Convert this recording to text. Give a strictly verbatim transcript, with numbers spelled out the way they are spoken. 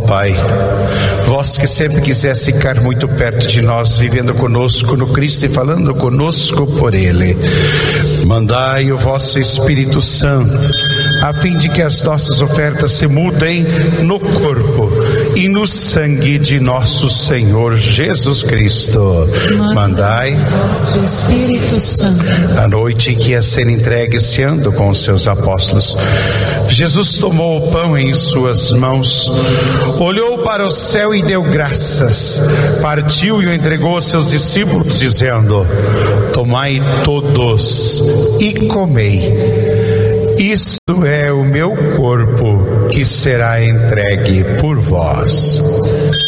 Pai, vós que sempre quisesse ficar muito perto de nós, vivendo conosco no Cristo e falando conosco por Ele, mandai o vosso Espírito Santo, a fim de que as nossas ofertas se mudem no corpo e no sangue de nosso Senhor Jesus Cristo. Mandai vosso Espírito Santo. A noite em que ia ser entregue, ceando com os seus apóstolos, Jesus tomou o pão em suas mãos, olhou para o céu e deu graças, partiu e o entregou aos seus discípulos, dizendo: tomai todos e comei, isto é o meu corpo que será entregue por vós.